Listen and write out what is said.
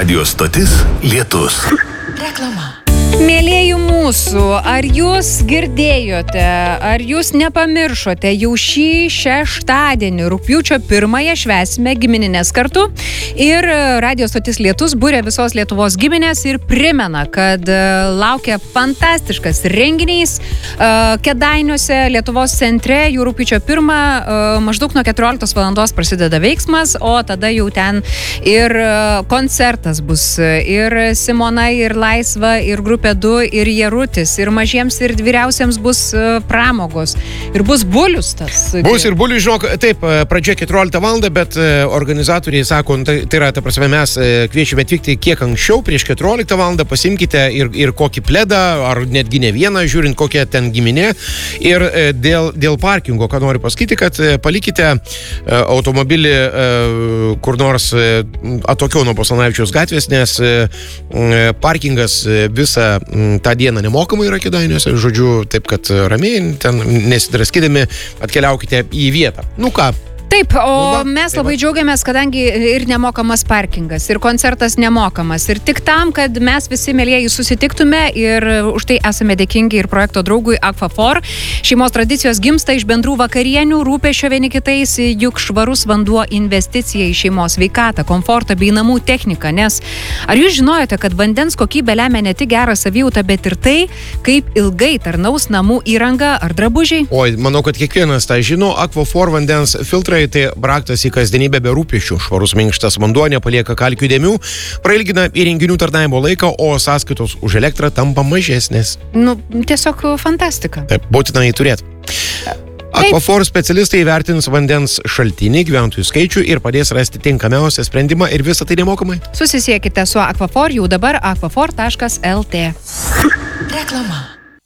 Radio stotis Lietus. Reklama. Mėlėjų mūsų, ar jūs girdėjote, ar jūs nepamiršote, jau šį šeštadienį, rugpjūčio 1-ąją švęsime gimininės kartu ir Radio stotis Lietus buria visos Lietuvos giminės ir primena, kad laukia fantastiškas renginys Kėdainiuose, Lietuvos centre, jau rugpjūčio 1 maždaug nuo 14 valandos prasideda veiksmas, o tada jau ten ir koncertas bus, ir Simona, ir Laisva, ir grupė 2, ir Jarutis, ir mažiems, ir vyriausiams bus pramogos. Ir bus bulius tas. Bus ir bulius, žinok, taip, pradžia 14 valandą, bet organizatoriai sako, tai yra, ta prasme, mes kviečiame atvykti kiek anksčiau, prieš 14 valandą, pasimkite ir kokį pledą, ar netgi ne vieną, žiūrint kokia ten giminė. Ir dėl parkingo, ką noriu pasakyti, kad palikite automobilį kur nors atokiau nuo Basanavičiaus gatvės, nes parkingas visą tą dieną nemokamai yra Kėdainiuose, žodžiu, taip kad ramiai, ten nesidraskydami atkeliaukite į vietą. Nu ką? Taip, o mes labai džiaugiamės, kadangi ir nemokamas parkingas, ir koncertas nemokamas, ir tik tam, kad mes visi mėlėjai susitiktume ir už tai esame dėkingi ir projekto draugui Aquafor. Šeimos tradicijos gimsta iš bendrų vakarienių, rūpesčio vieni kitais, juk švarus vanduo investicija į šeimos sveikatą, komfortą bei namų techniką, nes ar jūs žinojote, kad vandens kokybė lemia ne tik gerą savijautą, bet ir tai, kaip ilgai tarnaus namų įranga ar drabužiai? Oi, manau, kad kiekvienas tą žino, Aquafor vandens filtrai tai raktas į kasdienybę be rūpesčių. Švarus minkštas vanduo nepalieka kalkių dėmių, prailgina įrenginių tarnavimo laiką, o sąskaitos už elektrą tampa mažesnės. Nu, tiesiog fantastika. Taip, būtina jį turėti. Aquafor specialistai įvertins vandens šaltinį, gyventojų skaičių ir padės rasti tinkamiausią sprendimą ir visą tai nemokamai. Susisiekite su Aquafor jau dabar aquafor.lt. Reklama.